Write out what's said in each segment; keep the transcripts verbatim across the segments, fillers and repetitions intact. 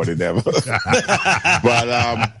more than ever. But, um,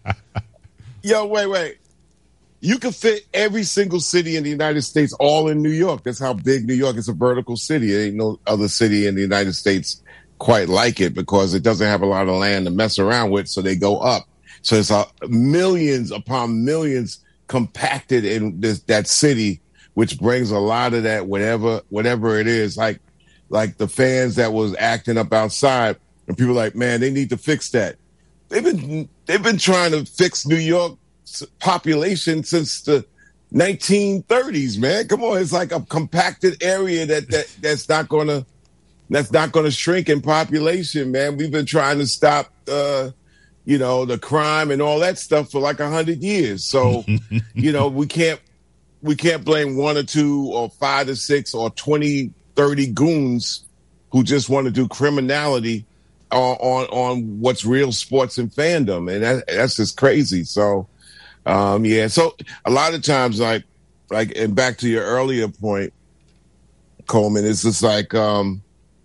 yo, wait, wait. You can fit every single city in the United States all in New York. That's how big New York is. A vertical city. There ain't no other city in the United States quite like it because it doesn't have a lot of land to mess around with, so they go up. So it's uh, millions upon millions compacted in this, that city, which brings a lot of that, whatever whatever it is, like like the fans that was acting up outside, and people are like, man, they need to fix that. They've been they've been trying to fix New York population since the nineteen thirties, man. Come on, it's like a compacted area that, that that's not gonna that's not gonna shrink in population, man. We've been trying to stop, uh, you know, the crime and all that stuff for like a hundred years. So, you know, we can't we can't blame one or two or five or six or twenty, thirty goons who just want to do criminality on on, on what's real sports and fandom, and that, that's just crazy. So. Um, yeah, so a lot of times, like, like, and back to your earlier point, Coleman, it's just like, um,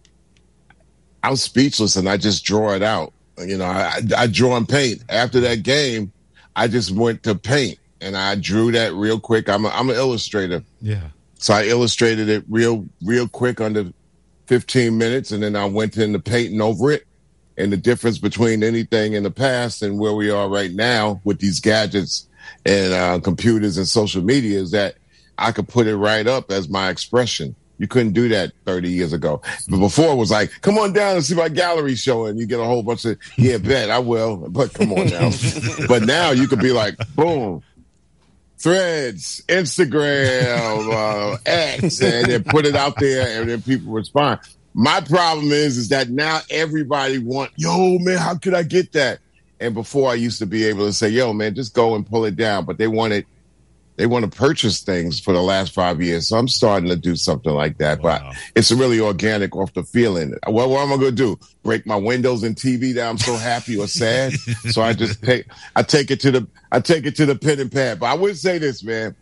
I'm speechless and I just draw it out. You know, I, I draw and paint. After that game, I just went to paint and I drew that real quick. I'm a, I'm an illustrator. Yeah. So I illustrated it real, real quick under fifteen minutes. And then I went into painting over it. And the difference between anything in the past and where we are right now with these gadgets and uh, computers and social media is that I could put it right up as my expression. You couldn't do that thirty years ago. But before it was like, come on down and see my gallery show. And you get a whole bunch of, yeah, bet I will. But come on now. But now you could be like, boom, Threads, Instagram, uh, X, and then put it out there and then people respond. My problem is, is that now everybody want, yo, man, how could I get that? And before I used to be able to say, yo, man, just go and pull it down. But they wanted, they want to purchase things for the last five years. So I'm starting to do something like that. Wow. But it's really organic off the feeling. What, what am I going to do? Break my windows and T V that I'm so happy or sad? So I just take, I take it to the, I take it to the pen and pad. But I would say this, man.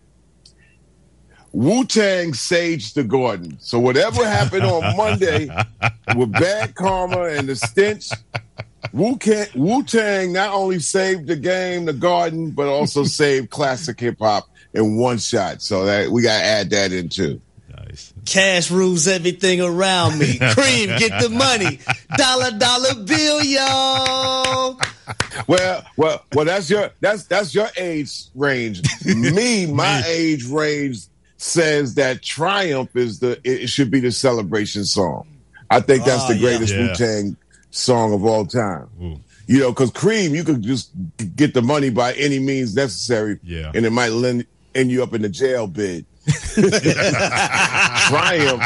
Wu-Tang saged the garden. So whatever happened on Monday with bad karma and the stench, Wu-Tang not only saved the game, the garden, but also saved classic hip-hop in one shot. So that we got to add that in too. Nice. Cash rules everything around me. Cream, get the money. Dollar, dollar bill, y'all. Well, well, well. That's your that's that's your age range. Me, my age range says that Triumph is the it should be the celebration song. I think that's oh, the greatest yeah. Wu-Tang song of all time. Ooh. You know, because Cream, you could just get the money by any means necessary, yeah. and it might end, end you up in the jail bid. Triumph,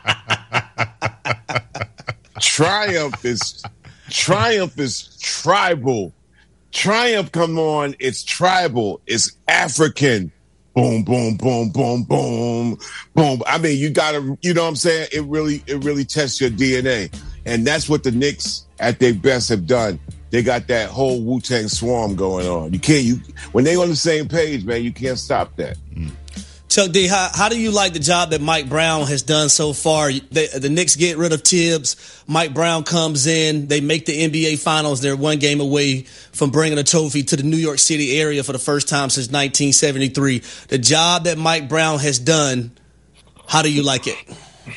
Triumph is Triumph is tribal. Triumph, come on, it's tribal, it's African. Boom, boom, boom, boom, boom, boom. I mean, you gotta, you know what I'm saying? It really, it really tests your D N A. And that's what the Knicks at their best have done. They got that whole Wu-Tang swarm going on. You can't, you, when they on the same page, man, you can't stop that. Mm. Chuck D, how, how do you like the job that Mike Brown has done so far? They, the Knicks get rid of Tibbs. Mike Brown comes in. They make the N B A Finals. They're one game away from bringing a trophy to the New York City area for the first time since nineteen seventy-three. The job that Mike Brown has done, how do you like it?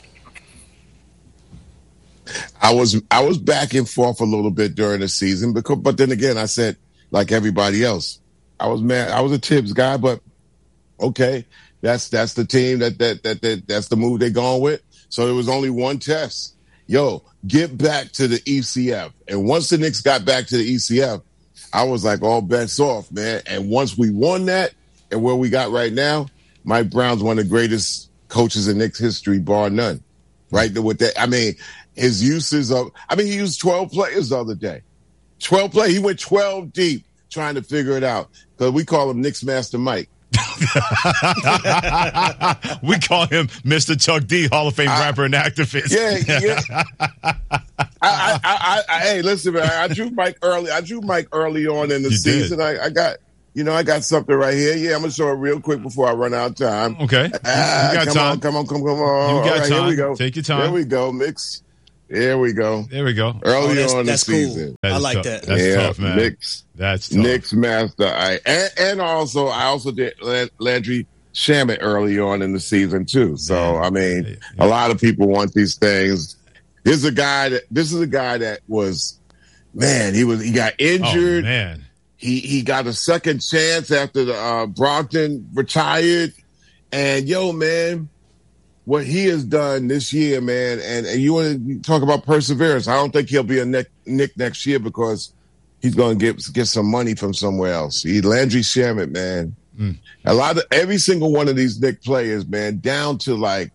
I was I was back and forth a little bit during the season, because, but then again, I said, like everybody else, I was mad. I was a Tibbs guy, but okay. That's that's the team that that that, that that's the move they're going with. So there was only one test. Yo, get back to the E C F. And once the Knicks got back to the E C F, I was like, all bets off, man. And once we won that and where we got right now, Mike Brown's one of the greatest coaches in Knicks history, bar none. Right? With that, I mean, his uses of, I mean, he used twelve players the other day. twelve players. He went twelve deep trying to figure it out. Because we call him Knicks Master Mike. We call him Mister Chuck D, Hall of Fame I, rapper and activist. Yeah, yeah. I, I, I, I, hey, listen, man. I drew Mike early. I drew Mike early on in the you season. I, I got, you know, I got something right here. Yeah, I'm gonna show it real quick before I run out of time. Okay, ah, you got come time. On, come on, come on, come on. You got All right, time. Here we go. Take your time. Here we go. Mix, There we go. There we go. Early Oh, that's- on in the that's cool. season. That I is like tough. that. That's yeah, tough, man. Knicks, That's tough. Knicks master. I and, and also I also did Lan- Landry Shamet early on in the season too. So Man. I mean, Yeah. a lot of people want these things. This is a guy that this is a guy that was, man. He was he got Oh, injured. man. He he got a second chance after the uh, Brogdon retired, and yo, man, what he has done this year, man, and, and you want to talk about perseverance. I don't think he'll be a Nick, Nick next year because he's going to get get some money from somewhere else. He Landry Shamet, man. Mm. A lot of every single one of these Nick players, man, down to like,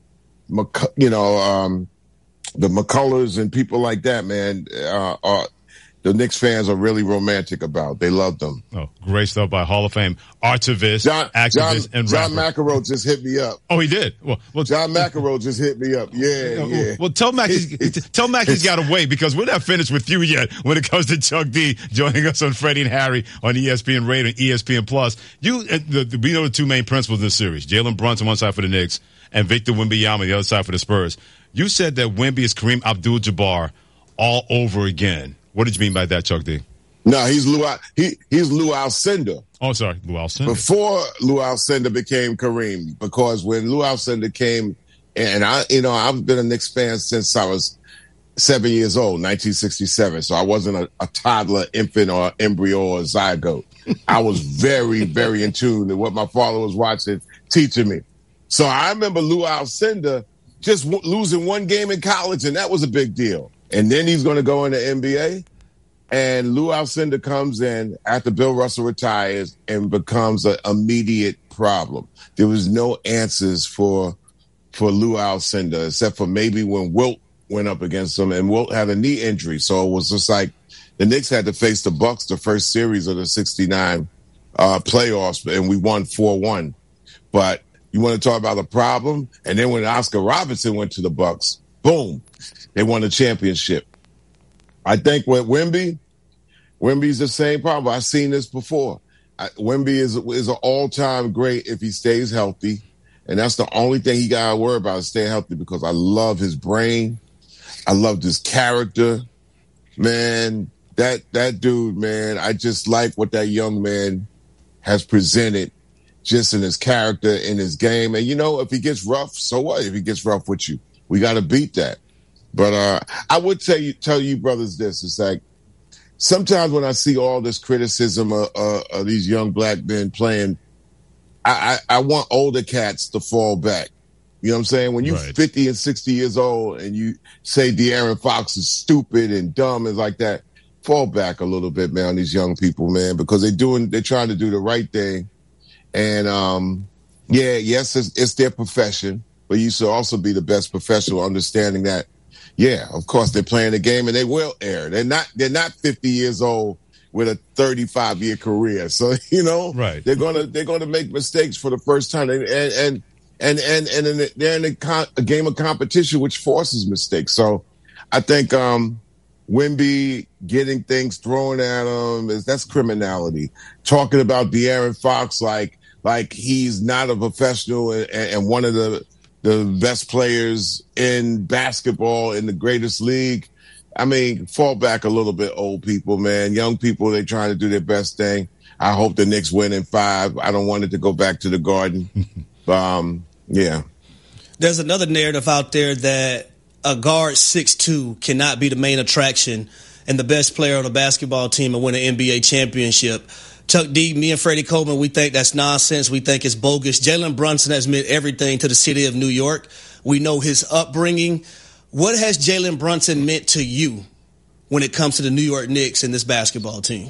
McC- you know, um, the McCullers and people like that, man. Uh, are the Knicks fans are really romantic about. They love them. Oh, great stuff by Hall of Fame archivist, John, activist, John, and John rapper. McEnroe just hit me up. Oh, he did. Well, well, John McEnroe just hit me up. Yeah, well, yeah. well, tell Mac he's, tell Mac he's got to wait because we're not finished with you yet. When it comes to Chuck D joining us on Freddie and Harry on E S P N Radio and E S P N Plus, you uh, the, the, we know the two main principles in this series: Jalen Brunson on one side for the Knicks and Victor Wembanyama on the other side for the Spurs. You said that Wemby is Kareem Abdul-Jabbar all over again. What did you mean by that, Chuck D? No, he's Lou. He he's Lou Alcindor. Oh, sorry, Lou Alcindor. Before Lou Alcindor became Kareem, because when Lou Alcindor came, and I, you know, I've been a Knicks fan since I was seven years old, nineteen sixty-seven. So I wasn't a, a toddler, infant, or embryo or zygote. I was very, very in tune to what my father was watching, teaching me. So I remember Lou Alcindor just w- losing one game in college, and that was a big deal. And then he's going to go in the N B A. And Lou Alcindor comes in after Bill Russell retires and becomes an immediate problem. There was no answers for for Lou Alcindor except for maybe when Wilt went up against him, and Wilt had a knee injury. So it was just like the Knicks had to face the Bucks the first series of the sixty-nine uh, playoffs, and we won four one. But you want to talk about a problem? And then when Oscar Robertson went to the Bucks, boom, they won the championship. I think with Wemby, Wemby's the same problem. I've seen this before. I, Wemby is is an all time great if he stays healthy, and that's the only thing he got to worry about is staying healthy. Because I love his brain, I loved his character, man. That that dude, man. I just like what that young man has presented, just in his character, in his game. And you know, if he gets rough, so what? If he gets rough with you, we got to beat that. But uh, I would tell you, tell you brothers this. It's like sometimes when I see all this criticism of, uh, of these young black men playing, I, I, I want older cats to fall back. You know what I'm saying? When you're Right. fifty and sixty years old and you say De'Aaron Fox is stupid and dumb and like that, fall back a little bit, man, on these young people, man, because they're doing, they're trying to do the right thing. And um, yeah, yes, it's, it's their profession, but you should also be the best professional, understanding that. Yeah, of course they're playing the game and they will err. They're not they're not fifty years old with a thirty-five year career. So, you know, Right. they're gonna they're gonna make mistakes for the first time. And and and and and, and they're in a, con- a game of competition which forces mistakes. So I think um Wemby getting things thrown at him is that's criminality. Talking about De'Aaron Fox like like he's not a professional and, and one of the the best players in basketball in the greatest league. I mean, fall back a little bit, old people, man. Young people, they're trying to do their best thing. I hope the Knicks win in five. I don't want it to go back to the Garden. um, yeah. There's another narrative out there that a guard six two cannot be the main attraction and the best player on a basketball team and win an N B A championship. Chuck D, me and Freddie Coleman, we think that's nonsense. We think it's bogus. Jalen Brunson has meant everything to the city of New York. We know his upbringing. What has Jalen Brunson meant to you when it comes to the New York Knicks and this basketball team?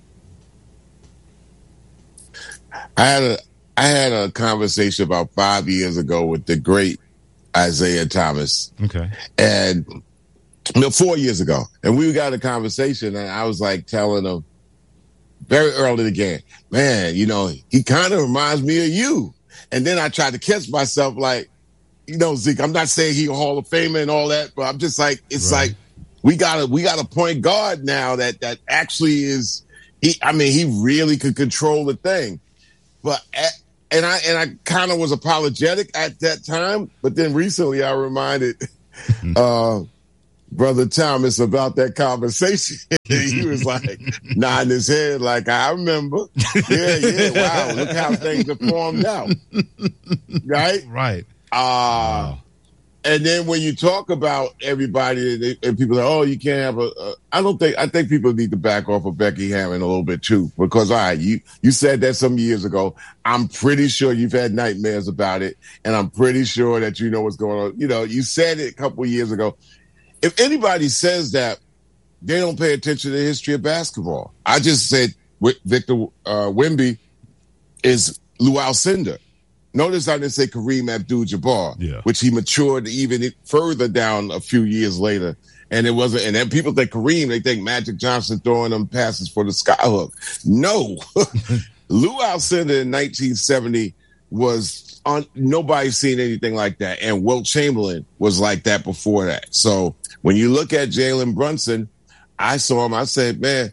I had a I had a conversation about five years ago with the great Isaiah Thomas. Okay. And no, four years ago. And we got a conversation and I was like telling him very early in the game, man, you know, he kind of reminds me of you. And then I tried to catch myself like, you know, Zeke, I'm not saying he's a Hall of Famer and all that, but I'm just like, it's Right. like, we got a, we got a point guard now that, that actually is, he, I mean, he really could control the thing. But, at, and I, and I kind of was apologetic at that time, but then recently I reminded, uh, Brother Thomas about that conversation. He was like nodding his head like, I remember. Yeah, yeah, wow, look how things have formed out. Right? Right. Uh, Wow. And then when you talk about everybody they, and people are, oh, you can't have a, a, I don't think, I think people need to back off of Becky Hammon a little bit too, because all right, you, you said that some years ago. I'm pretty sure you've had nightmares about it. And I'm pretty sure that you know what's going on. You know, you said it a couple of years ago. If anybody says that, they don't pay attention to the history of basketball. I just said Victor uh, Wemby is Lou Alcindor. Notice I didn't say Kareem Abdul-Jabbar, yeah. which he matured even further down a few years later. And it wasn't, and then people think Kareem, they think Magic Johnson throwing them passes for the skyhook. No. Lou Alcindor in nineteen seventy was on, nobody's seen anything like that. And Wilt Chamberlain was like that before that. So when you look at Jalen Brunson, I saw him, I said, man,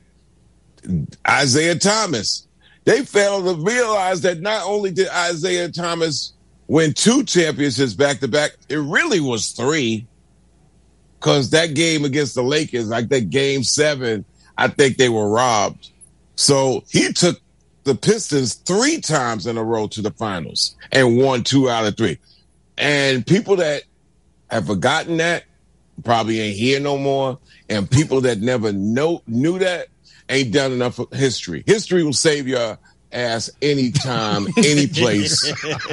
Isaiah Thomas. They failed to realize that not only did Isaiah Thomas win two championships back to back, it really was three. Because that game against the Lakers, like that game seven, I think they were robbed. So he took the Pistons three times in a row to the finals and won two out of three. And people that have forgotten that probably ain't here no more. And people that never know knew that ain't done enough of history. History will save your ass anytime, any place,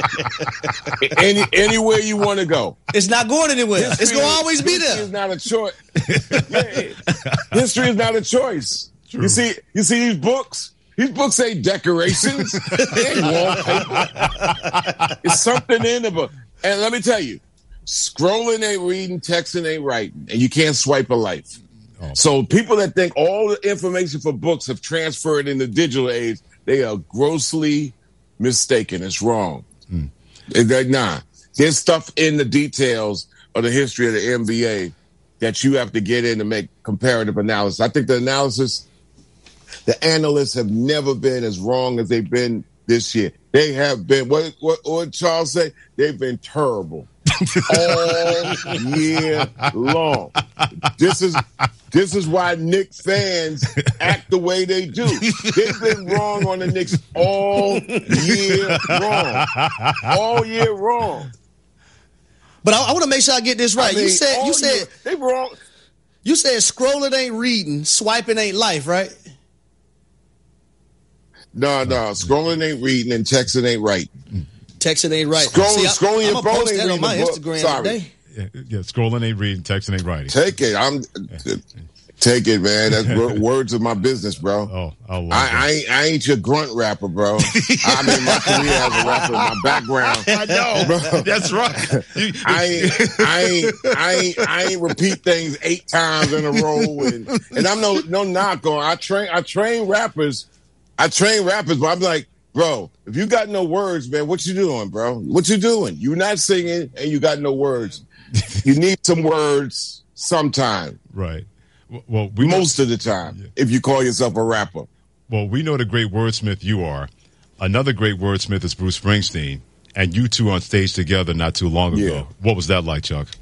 any anywhere you want to go. It's not going anywhere. History it's going to always be history there. Is not a choice. Yeah. History is not a choice. True. You see, you see these books. These books ain't decorations. They ain't wallpaper. It's something in the book. And let me tell you, scrolling ain't reading, texting ain't writing, and you can't swipe a life. Oh. So people that think all the information for books have transferred in the digital age, they are grossly mistaken. It's wrong. Mm. They're not. There's stuff in the details of the history of the N B A that you have to get in to make comparative analysis. I think the analysis, the analysts have never been as wrong as they've been this year. They have been, what what, what Charles say? They've been terrible all year long. This is this is why Knicks fans act the way they do. They've been wrong on the Knicks all year long. All year long. But I, I want to make sure I get this right. I mean, you said you said year, they wrong. You said scrolling ain't reading, swiping ain't life, right? No, no, scrolling ain't reading and texting ain't writing. Texting ain't right. Scrolling, See, I, scrolling I'm your phone post ain't that reading on my the book. Instagram Sorry. today. Yeah, yeah, scrolling ain't reading, texting ain't writing. Take it. I'm take it, man. That's words of my business, bro. Oh, I love I, I ain't I ain't your grunt rapper, bro. I mean, my career as a rapper, my background. I know, bro. That's right. You, I ain't, I ain't, I ain't, I ain't repeat things eight times in a row, and, and I'm no no knock on. I train, I train rappers, I train rappers, but I'm like, bro, if you got no words, man, what you doing, bro? What you doing? You're not singing, and you got no words. You need some words sometime. Right. Well, we most know, of the time, yeah. if you call yourself a rapper. Well, we know the great wordsmith you are. Another great wordsmith is Bruce Springsteen, and you two on stage together not too long ago. Yeah. What was that like, Chuck?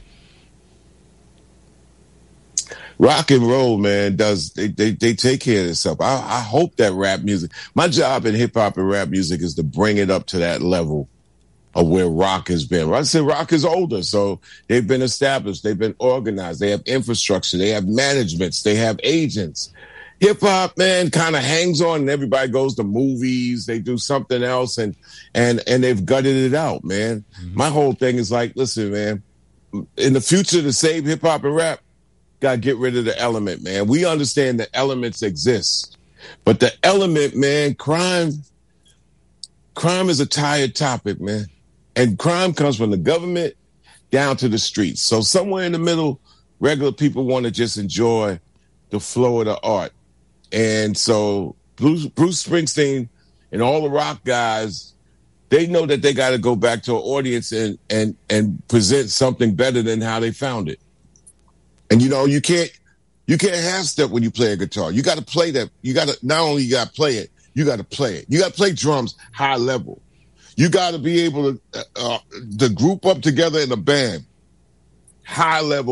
Rock and roll, man, does they they, they take care of themselves. I, I hope that rap music. My job in hip hop and rap music is to bring it up to that level of where rock has been. I said rock is older, so they've been established, they've been organized, they have infrastructure, they have managements, they have agents. Hip hop, man, kind of hangs on, and everybody goes to movies, they do something else, and and and they've gutted it out, man. Mm-hmm. My whole thing is like, listen, man, in the future to save hip hop and rap, gotta get rid of the element, man. We understand that elements exist, but the element, man, crime, crime is a tired topic, man. And crime comes from the government down to the streets. So somewhere in the middle, regular people want to just enjoy the flow of the art. And so Bruce, Bruce Springsteen and all the rock guys, they know that they got to go back to an audience and, and, and present something better than how they found it. And, you know, you can't, you can't half step when you play a guitar. You got to play that. You got to, not only you got to play it, you got to play it. You got to play drums high level. You got to be able to, uh, to group up together in a band, high level,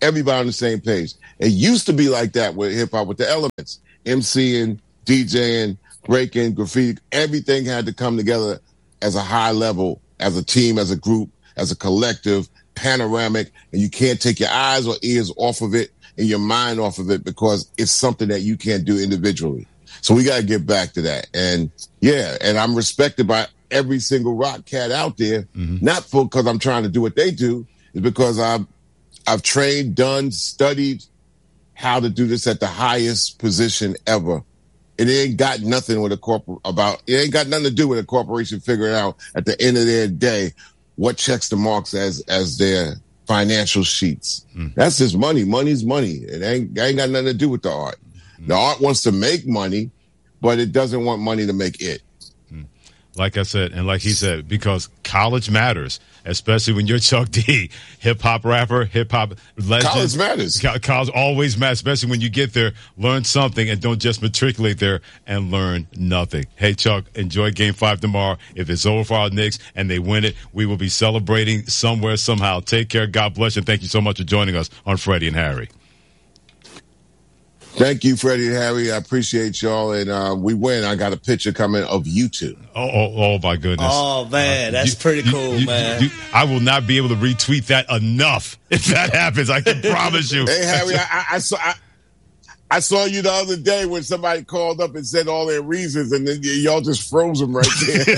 everybody on the same page. It used to be like that with hip hop, with the elements, MCing, DJing, breaking, graffiti. Everything had to come together as a high level, as a team, as a group, as a collective, panoramic, and you can't take your eyes or ears off of it and your mind off of it because it's something that you can't do individually. So we got to get back to that. And yeah, and I'm respected by every single rock cat out there, mm-hmm. not for because I'm trying to do what they do, it's because I've I've trained, done, studied how to do this at the highest position ever. And it ain't got nothing with a corporate about it ain't got nothing to do with a corporation figuring out at the end of their day what checks the marks as as their financial sheets. Mm. That's just money. Money's money. It ain't ain't got nothing to do with the art. Mm. The art wants to make money, but it doesn't want money to make it. Like I said, and like he said, because college matters, especially when you're Chuck D, hip-hop rapper, hip-hop legend. College matters. Co- college always matters, especially when you get there, learn something, and don't just matriculate there and learn nothing. Hey, Chuck, enjoy Game five tomorrow. If it's over for our Knicks and they win it, we will be celebrating somewhere, somehow. Take care. God bless you, and thank you so much for joining us on Freddie and Harry. Thank you, Freddie and Harry. I appreciate y'all. And uh, we win. I got a picture coming of you two. Oh, oh, oh my goodness. Oh, man. Uh, that's you, pretty you, cool, you, man. You, I will not be able to retweet that enough if that happens. I can promise you. Hey, Harry, I, I saw I, I saw you the other day when somebody called up and said all their reasons, and then y- y'all just froze them right there.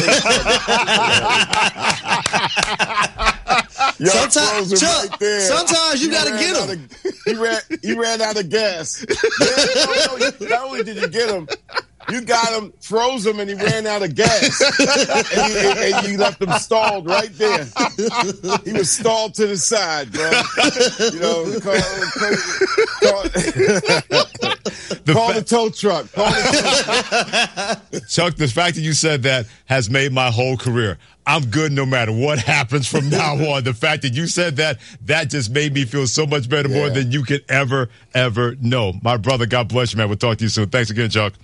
Y'all sometimes, froze him right there. Sometimes you, you got to get him. Of, he, ran, he ran out of gas. Yeah, no, no, not only did you get him, you got him, froze him, and he ran out of gas. and, you, and you left him stalled right there. He was stalled to the side, bro. You know, call, call, call, the, call fa- the tow truck. Call the tow truck. Chuck, the fact that you said that has made my whole career. I'm good no matter what happens from now on. The fact that you said that, that just made me feel so much better, yeah. more than you could ever, ever know. My brother, God bless you, man. We'll talk to you soon. Thanks again, Chuck.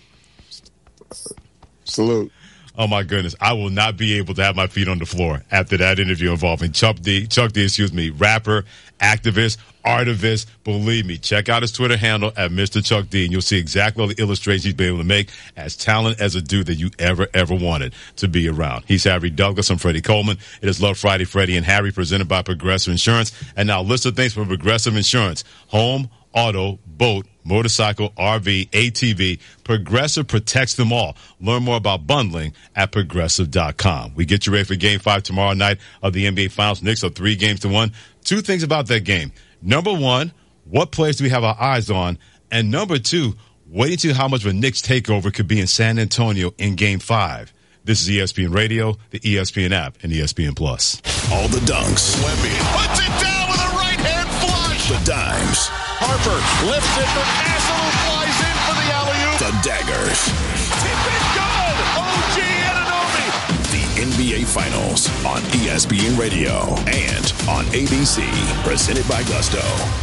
Salute. Oh, my goodness. I will not be able to have my feet on the floor after that interview involving Chuck D, Chuck D, excuse me, rapper, activist, artivist. Believe me, check out his Twitter handle at Mister Chuck D, and you'll see exactly all the illustrations he's been able to make. As talented as a dude that you ever, ever wanted to be around. He's Harry Douglas. I'm Freddie Coleman. It is Love Friday, Freddie and Harry, presented by Progressive Insurance. And now, list of things from Progressive Insurance. Home, auto, boat, motorcycle, R V, A T V. Progressive protects them all. Learn more about bundling at progressive dot com. We get you ready for Game five tomorrow night of the N B A Finals. Knicks are three games to one. Two things about that game. Number one, what players do we have our eyes on? And number two, wait until how much of a Knicks takeover could be in San Antonio in Game five. This is E S P N Radio, the E S P N app, and E S P N Plus. All the dunks. Wemby puts it down with a right-hand flush. The dimes. Harper lifts it, but Asolo flies in for the alley-oop. The daggers. Tip it good. O G Anunoby. The N B A Finals on E S P N Radio and on A B C. Presented by Gusto.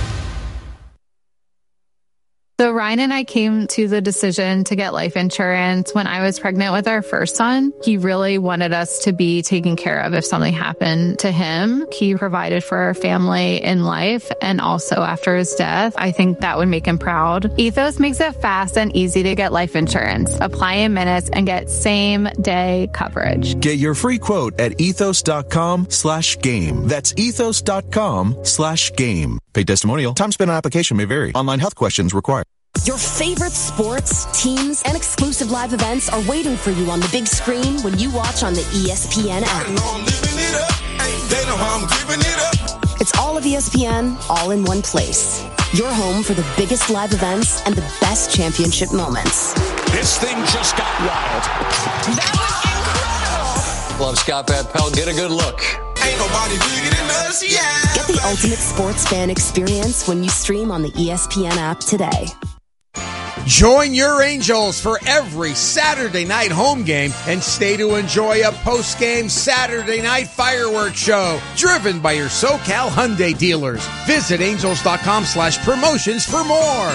So Ryan and I came to the decision to get life insurance when I was pregnant with our first son. He really wanted us to be taken care of if something happened to him. He provided for our family in life and also after his death. I think that would make him proud. Ethos makes it fast and easy to get life insurance. Apply in minutes and get same day coverage. Get your free quote at ethos.com slash game. That's ethos.com slash game. Paid testimonial. Time spent on application may vary. Online health questions required. Your favorite sports, teams, and exclusive live events are waiting for you on the big screen when you watch on the E S P N app. They know how I'm giving it up. It's all of E S P N, all in one place. Your home for the biggest live events and the best championship moments. This thing just got wild. That was incredible. Love Scott Van Pelt. Get a good look. Ain't nobody bigger than us, yeah. Get the ultimate sports fan experience when you stream on the E S P N app today. Join your Angels for every Saturday night home game and stay to enjoy a post-game Saturday night fireworks show driven by your SoCal Hyundai dealers. Visit angels.com slash promotions for more.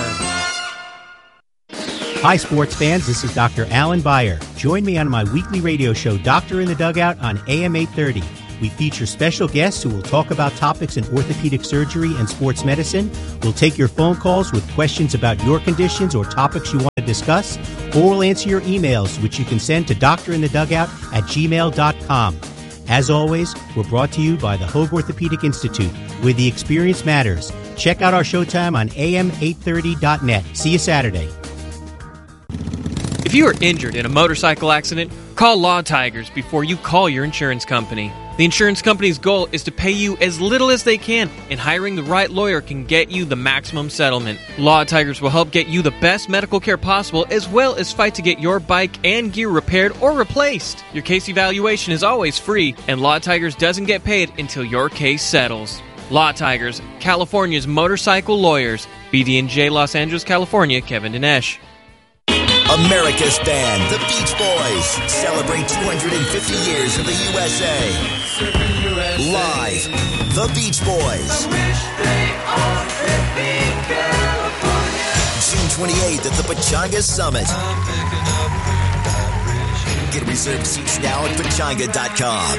Hi, sports fans. This is Doctor Alan Beyer. Join me on my weekly radio show, Doctor in the Dugout, on A M eight thirty. We feature special guests who will talk about topics in orthopedic surgery and sports medicine. We'll take your phone calls with questions about your conditions or topics you want to discuss, or we'll answer your emails, which you can send to doctorinthedugout at gmail dot com. As always, we're brought to you by the Hoag Orthopedic Institute, where the experience matters. Check out our showtime on A M eight thirty dot net. See you Saturday. If you are injured in a motorcycle accident, call Law Tigers before you call your insurance company. The insurance company's goal is to pay you as little as they can, and hiring the right lawyer can get you the maximum settlement. Law Tigers will help get you the best medical care possible, as well as fight to get your bike and gear repaired or replaced. Your case evaluation is always free, and Law Tigers doesn't get paid until your case settles. Law Tigers, California's motorcycle lawyers. B D and J, Los Angeles, California, Kevin Dinesh. America's band, the Beach Boys, celebrate two hundred fifty years of the U S A. Live, the Beach Boys. June twenty-eighth at the Pechanga Summit. Get reserved seats now at pechanga dot com.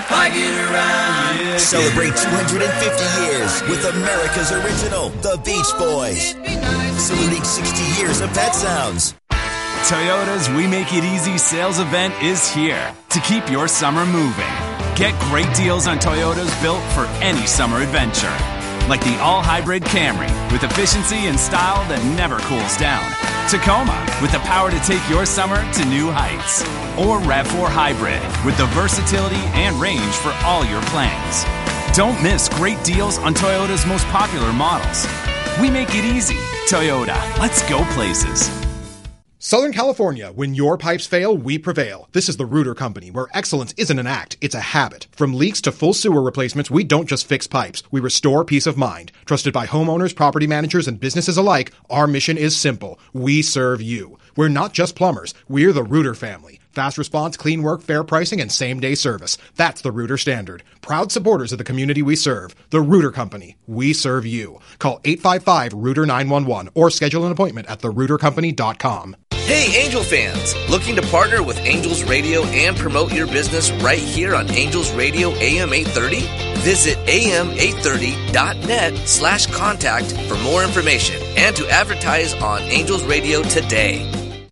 Celebrate two hundred fifty years with America's original, the Beach Boys. Saluting sixty years of Pet Sounds. Toyota's We Make It Easy sales event is here to keep your summer moving. Get great deals on Toyotas built for any summer adventure. Like the all-hybrid Camry with efficiency and style that never cools down. Tacoma with the power to take your summer to new heights. Or RAV four Hybrid with the versatility and range for all your plans. Don't miss great deals on Toyota's most popular models. We make it easy. Toyota, let's go places. Southern California, when your pipes fail, we prevail. This is the Rooter Company, where excellence isn't an act, it's a habit. From leaks to full sewer replacements, we don't just fix pipes, we restore peace of mind. Trusted by homeowners, property managers, and businesses alike, our mission is simple. We serve you. We're not just plumbers, we're the Rooter family. Fast response, clean work, fair pricing, and same-day service. That's the Rooter standard. Proud supporters of the community we serve. The Rooter Company. We serve you. Call eight five five, Rooter nine one one or schedule an appointment at the rooter company dot com. Hey, Angel fans! Looking to partner with Angels Radio and promote your business right here on Angels Radio A M eight thirty? Visit A M eight thirty dot net slash contact for more information and to advertise on Angels Radio today.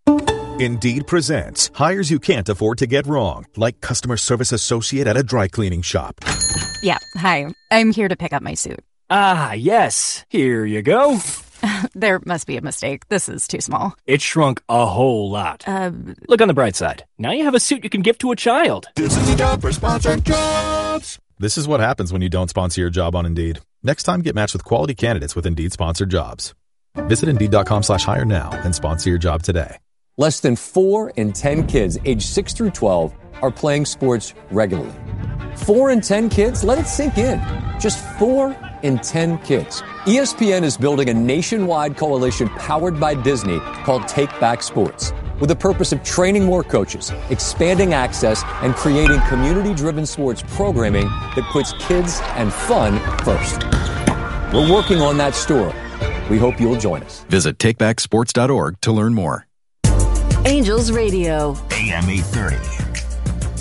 Indeed presents hires you can't afford to get wrong, like customer service associate at a dry cleaning shop. Yeah, hi. I'm here to pick up my suit. Ah, yes. Here you go. There must be a mistake. This is too small. It shrunk a whole lot. Uh, Look on the bright side. Now you have a suit you can give to a child. This is the job for sponsored jobs. This is what happens when you don't sponsor your job on Indeed. Next time, get matched with quality candidates with Indeed sponsored jobs. Visit Indeed.com slash hire now and sponsor your job today. Less than four in ten kids aged six through twelve are playing sports regularly. Four in ten kids? Let it sink in. Just four in ten kids. E S P N is building a nationwide coalition powered by Disney called Take Back Sports, with the purpose of training more coaches, expanding access, and creating community-driven sports programming that puts kids and fun first. We're working on that story. We hope you'll join us. Visit take back sports dot org to learn more. Angels Radio. A M eight thirty.